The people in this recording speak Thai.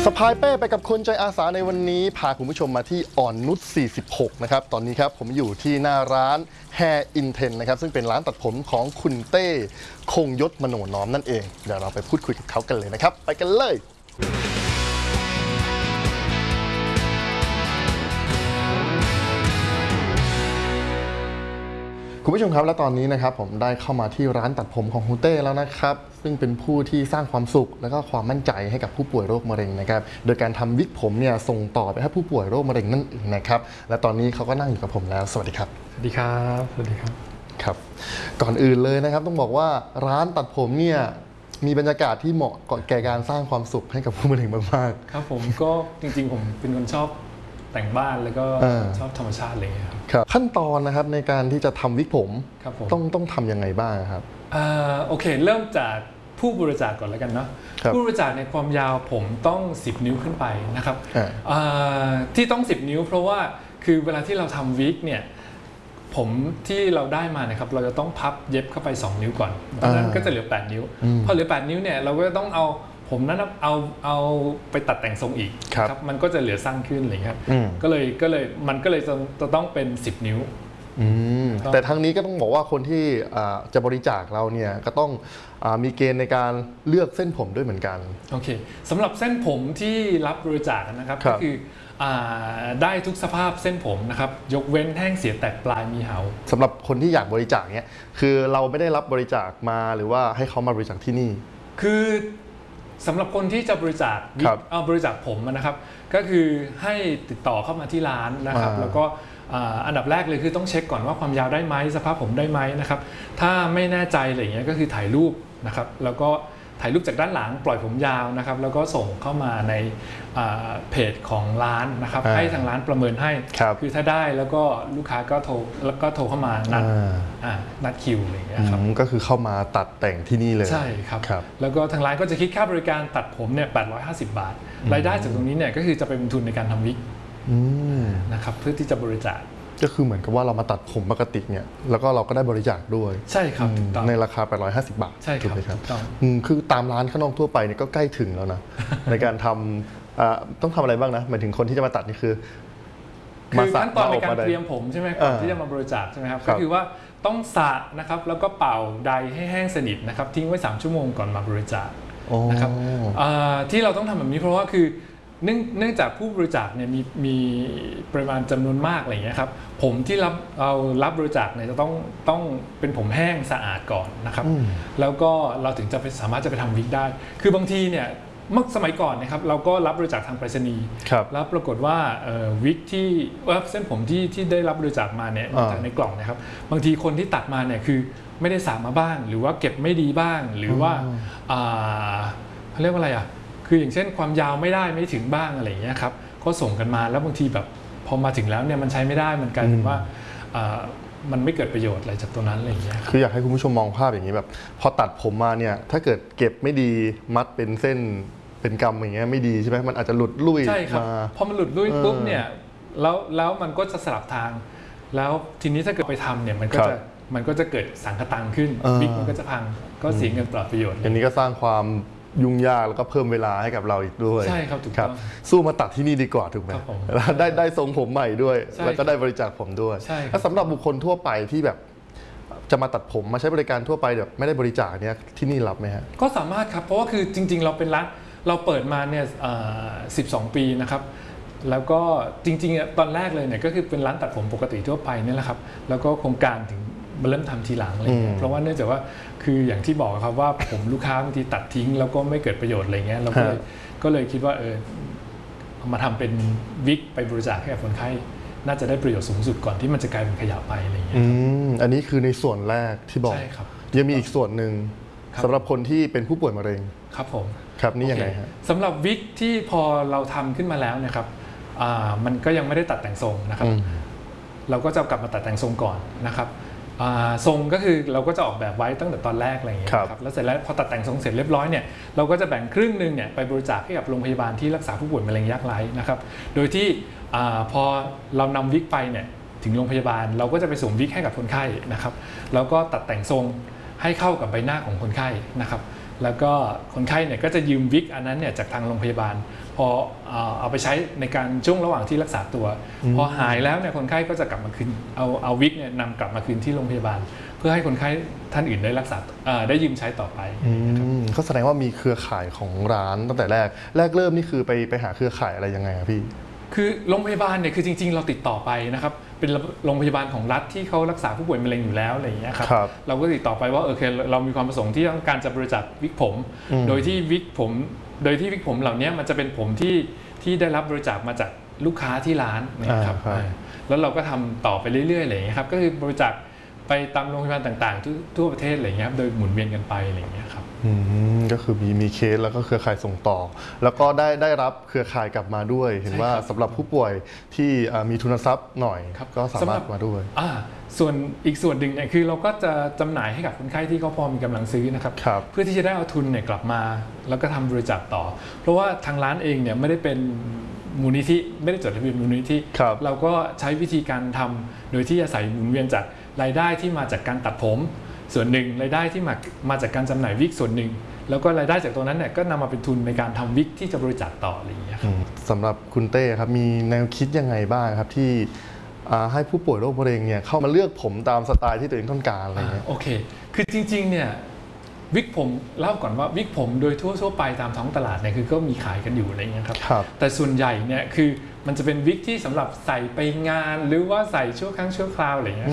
สะพายเป้ไปกับคนใจอาสาในวันนี้พาคุณผู้ชมมาที่อ่อนนุช 46 นะครับตอนนี้ครับผมอยู่ที่หน้าร้าน Hair Intent นะครับซึ่งเป็นร้านตัดผมของคุณเต้คงยศมโนน้อมนั่นเองเดี๋ยวเราไปพูดคุยกับเขากันเลยนะครับไปกันเลยคุณผู้ชมครับและตอนนี้นะครับผมได้เข้ามาที่ร้านตัดผมของคุณเต้แล้วนะครับซึ่งเป็นผู้ที่สร้างความสุขและก็ความมั่นใจให้กับผู้ป่วยโรคมะเร็งนะครับโดยการทำวิกผมเนี่ยส่งต่อไปให้ผู้ป่วยโรคมะเร็งนั่นเองนะครับและตอนนี้เขาก็นั่งอยู่กับผมแล้วสวัสดีครับสวัสดีครับสวัสดีครับครับก่อนอื่นเลยนะครับต้องบอกว่าร้านตัดผมเนี่ยมีบรรยากาศที่เหมาะแก่การสร้างความสุขให้กับผู้มะเร็งมากๆครับผมก็จริงๆผมเป็นคนชอบแต่งบ้านแล้วก็ชอบธรรมชาติอะไรอย่างเงี้ยครับขั้นตอนนะครับในการที่จะทำวิกผมต้องทำยังไงบ้างครับโอเคเริ่มจากผู้บริจาคก่อนแล้วกันเนาะผู้บริจาคในความยาวผมต้อง10 นิ้วขึ้นไปนะครับที่ต้อง10 นิ้วเพราะว่าคือเวลาที่เราทำวิกเนี่ยผมที่เราได้มานะครับเราจะต้องพับเย็บเข้าไป2 นิ้วก่อนเพราะฉะนั้นก็จะเหลือ8 นิ้วพอเหลือ8 นิ้วเนี่ยเราก็ต้องเอาผมนั้นเอาไปตัดแต่งทรงอีกครับมันก็จะเหลือสั้นขึ้นอะไรเงี้ยก็เลยมันก็เลยจะต้องเป็น10 นิ้วแต่ทั้งนี้ก็ต้องบอกว่าคนที่จะบริจาคเราเนี่ยก็ต้องมีเกณฑ์ในการเลือกเส้นผมด้วยเหมือนกันโอเคสำหรับเส้นผมที่รับบริจาคนะครับก็คือได้ทุกสภาพเส้นผมนะครับยกเว้นแห้งเสียแตกปลายมีเหาสำหรับคนที่อยากบริจาคเนี่ยคือเราไม่ได้รับบริจาคมาหรือว่าให้เขามาบริจาคที่นี่คือสำหรับคนที่จะบริจาคผมนะครับก็คือให้ติดต่อเข้ามาที่ร้านนะครับแล้วก็อันดับแรกเลยคือต้องเช็คก่อนว่าความยาวได้ไหมสภาพผมได้ไหมนะครับถ้าไม่แน่ใจอะไรอย่างเงี้ยก็คือถ่ายรูปนะครับแล้วก็ถ่ายรูปจากด้านหลังปล่อยผมยาวนะครับแล้วก็ส่งเข้ามาในเพจของร้านนะครับให้ทางร้านประเมินให้คือถ้าได้แล้วก็ลูกค้าก็โทรเข้ามานัดคิวอะไรอย่างเงี้ยครับก็คือเข้ามาตัดแต่งที่นี่เลยใช่ครับแล้วก็ทางร้านก็จะคิดค่าบริการตัดผมเนี่ย850 บาทรายได้จากตรงนี้เนี่ยก็คือจะเป็นทุนในการทำวิกนะครับเพื่อที่จะบริจาคก็คือเหมือนกับว่าเรามาตัดผมปกติเนี่ยแล้วก็เราก็ได้บริจาคด้วยใช่ครับในราคา850 บาทใช่ครับคือตามร้านข้างนอกทั่วไปเนี่ยก็ใกล้ถึงแล้วนะในการทำต้องทำอะไรบ้างนะหมายถึงคนที่จะมาตัดนี่คือขั้นตอนในการเตรียมผมใช่ไหมก่อนที่จะมาบริจาคใช่ไหมครับก็คือว่าต้องสระนะครับแล้วก็เป่าไดให้แห้งสนิทนะครับทิ้งไว้3 ชั่วโมงก่อนมาบริจาคนะครับที่เราต้องทำแบบนี้เพราะว่าคือเนื่องจากผู้บริจาคเนี่ยมีปริมาณจำนวนมากอะไรอย่างเงี้ยครับผมที่เรารับบริจาคเนี่ยจะต้องเป็นผมแห้งสะอาดก่อนนะครับแล้วก็เราถึงจะสามารถจะไปทำวิกได้คือบางทีเนี่ยเมื่อสมัยก่อนนะครับเราก็รับบริจาคทางไปรษณีย์แล้วปรากฏว่าวิกที่เส้นผมที่ได้รับบริจาคมาเนี่ยจากในกล่องนะครับบางทีคนที่ตัดมาเนี่ยคือไม่ได้สระมาบ้างหรือว่าเก็บไม่ดีบ้างหรือว่าเขาเรียกว่าอะไรอ่ะคืออย่างเช่นความยาวไม่ถึงบ้างอะไรอย่างเงี้ยครับก็ส่งกันมาแล้วบางทีแบบพอมาถึงแล้วเนี่ยมันใช้ไม่ได้มันกลายเป็นว่ามันไม่เกิดประโยชน์อะไรจากตัวนั้นอะไรอย่างเงี้ยคืออยากให้คุณผู้ชมมองภาพอย่างนี้แบบพอตัดผมมาเนี่ยถ้าเกิดเก็บไม่ดีมัดเป็นเส้นเป็นกำอย่างเงี้ยไม่ดีใช่ไหมมันอาจจะหลุดลุ่ยใช่ครับพอมันหลุดลุ่ยปุ๊บเนี่ยแล้วมันก็จะสลับทางแล้วทีนี้ถ้าเกิดไปทำเนี่ยมันก็จะเกิดสังคตังขึ้นวิกมันก็จะพังก็เสียเงินเปล่าประโยชน์อันนี้ก็สร้างความยุ่งยากแล้วก็เพิ่มเวลาให้กับเราอีกด้วยใช่ครับถูกต้องสู้มาตัดที่นี่ดีกว่าถูกไหมแล้วได้ทรงผมใหม่ด้วยแล้วก็ได้บริจาคผมด้วยถ้าสำหรับบุคคลทั่วไปที่แบบจะมาตัดผมมาใช้บริการทั่วไปแบบไม่ได้บริจาคเนี่ยที่นี่รับไหมฮะก็สามารถครับเพราะว่าคือจริงๆเราเป็นร้านเราเปิดมาเนี่ย12 ปีนะครับแล้วก็จริงๆตอนแรกเลยเนี่ยก็คือเป็นร้านตัดผมปกติทั่วไปนี่แหละครับแล้วก็โครงการถึงมาเริ่มทำทีหลังอะไรเงี้ยเพราะว่าเนื่องจากว่าคืออย่างที่บอกครับว่าผมลูกค้าบางทีตัดทิ้งแล้วก็ไม่เกิดประโยชน์อะไรเงี้ยเราก็เลยคิดว่ามาทำเป็นวิกไปบริจาคให้กับคนไข้น่าจะได้ประโยชน์สูงสุดก่อนที่มันจะกลายเป็นขยะไปอะไรเงี้ยอันนี้คือในส่วนแรกที่บอกยังมีอีกส่วนหนึ่งสำหรับคนที่เป็นผู้ป่วยมะเร็งครับผมครับนี่ยังไงฮะสำหรับวิกที่พอเราทำขึ้นมาแล้วเนี่ยครับมันก็ยังไม่ได้ตัดแต่งทรงนะครับเราก็จะกลับมาตัดแต่งทรงก่อนนะครับทรงก็คือเราก็จะออกแบบไว้ตั้งแต่ตอนแรกอะไรอย่างเงี้ยครับแล้วเสร็จแล้วพอตัดแต่งทรงเสร็จเรียบร้อยเนี่ยเราก็จะแบ่งครึ่งนึงเนี่ยไปบริจาคให้กับโรงพยาบาลที่รักษาผู้ป่วยมะเร็งยากไร้นะครับโดยที่พอเรานำวิกไปเนี่ยถึงโรงพยาบาลเราก็จะไปสวมวิกให้กับคนไข้นะครับแล้วก็ตัดแต่งทรงให้เข้ากับใบหน้าของคนไข้นะครับแล้วก็คนไข้เนี่ยก็จะยืมวิกอันนั้นเนี่ยจากทางโรงพยาบาลพอเอาไปใช้ในการช่วงระหว่างที่รักษาตัวพอหายแล้วเนี่ยคนไข้ก็จะกลับมาคืนเอาวิกเนี่ยนำกลับมาคืนที่โรงพยาบาลเพื่อให้คนไข้ท่านอื่นได้รักษาได้ยืมใช้ต่อไปก็แสดงว่ามีเครือข่ายของร้านตั้งแต่แรกเริ่มนี่คือไปหาเครือข่ายอะไรยังไงครับพี่คือโรงพยาบาลเนี่ยคือจริงๆเราติดต่อไปนะครับเป็นโรงพยาบาลของรัฐที่เขารักษาผู้ป่วยมะเร็งอยู่แล้วอะไรอย่างเงี้ยครับเราก็ติดต่อไปว่าเรามีความประสงค์ที่ต้องการจะบริจาควิกผมโดยที่วิกผมเหล่านี้มันจะเป็นผมที่ได้รับบริจาคมาจากลูกค้าที่ร้านนะครับแล้วเราก็ทำต่อไปเรื่อยๆอะไรอย่างเงี้ยครับก็คือบริจาคไปตามโรงพยาบาลต่างๆทั่วประเทศอะไรอย่างเงี้ยโดยหมุนเวียนกันไปอะไรอย่างเงี้ยครับก็คือมีเคสแล้วก็เครือข่ายส่งต่อแล้วก็ได้รับเครือข่ายกลับมาด้วยเห็นว่าสำหรับผู้ป่วยที่มีทุนทรัพย์หน่อยก็สามารถมาด้วยส่วนอีกส่วนหนึ่งเนี่ยคือเราก็จะจำหน่ายให้กับคนไข้ที่เขาพอมีกำลังซื้อนะครับเพื่อที่จะได้เอาทุนเนี่ยกลับมาแล้วก็ทำบริจาคต่อเพราะว่าทางร้านเองเนี่ยไม่ได้เป็นมูลนิธิไม่ได้จดทะเบียนมูลนิธิเราก็ใช้วิธีการทำโดยที่อาศัยหมุนเวียนจากรายได้ที่มาจากการตัดผมส่วนหนึ่งรายได้ที่มาจากการจำหน่ายวิกส่วนหนึ่งแล้วก็รายได้จากตัวนั้นเนี่ยก็นำมาเป็นทุนในการทำวิกที่จะบริจาคต่ออะไรอย่างเงี้ยครับสำหรับคุณเต้ครับมีแนวคิดยังไงบ้างครับที่ให้ผู้ป่วยโรคมะเร็งเนี่ยเข้ามาเลือกผมตามสไตล์ที่ตัวเองต้องการอะไรเงี้ยโอเคคือจริงๆเนี่ยวิกผมเล่าก่อนว่าวิกผมโดยทั่วไปตามท้องตลาดเนี่ยคือก็มีขายกันอยู่อะไรเงี้ยครับแต่ส่วนใหญ่เนี่ยคือมันจะเป็นวิกที่สำหรับใส่ไปงานหรือว่าใส่ชั่วครั้งชั่วคราวอะไรเงี้ย